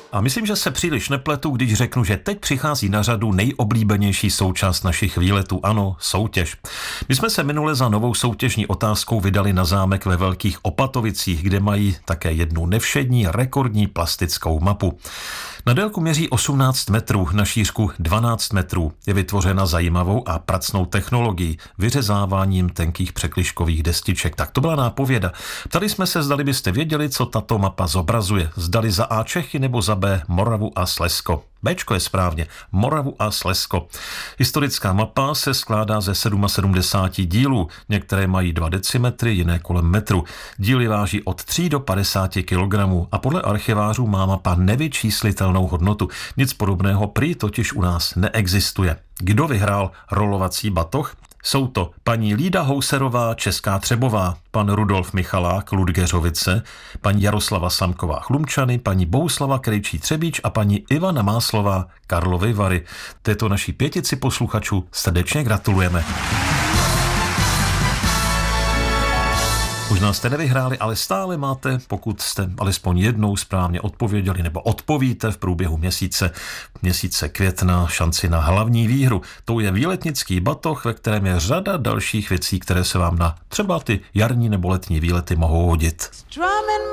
A myslím, že se příliš nepletu, když řeknu, že teď přichází na řadu nejoblíbenější součást našich výletů. Ano, soutěž. My jsme se minule za novou soutěžní otázkou vydali na zámek ve Velkých Opatovicích, kde mají také jednu nevšední rekordní plastickou mapu. Na délku měří 18 metrů, na šířku 12 metrů. Je vytvořena zajímavou a pracnou technologií, vyřezáváním tenkých překližkových destiček. Tak to byla nápověda. Ptali jsme se, zdali byste věděli, co tato mapa zobrazuje. Zdali za A Čechy nebo za B Moravu a Slezsko. Bčko je správně, Moravu a Slezsko. Historická mapa se skládá ze 77 dílů. Některé mají 2 decimetry, jiné kolem metru. Díly váží od 3 do 50 kilogramů a podle archivářů má mapa nevyčíslitelnou hodnotu. Nic podobného prý totiž u nás neexistuje. Kdo vyhrál rolovací batoh? Jsou to paní Lída Houserová, Česká Třebová, pan Rudolf Michalák, Ludgeřovice, paní Jaroslava Samková, Chlumčany, paní Bohuslava Krejčí Třebíč a paní Ivana Máslová, Karlovy Vary. Této naší pětici posluchačů srdečně gratulujeme. Možná jste nevyhráli, ale stále máte, pokud jste alespoň jednou správně odpověděli nebo odpovíte v průběhu měsíce května, šanci na hlavní výhru. To je výletnický batoh, ve kterém je řada dalších věcí, které se vám na třeba ty jarní nebo letní výlety mohou hodit.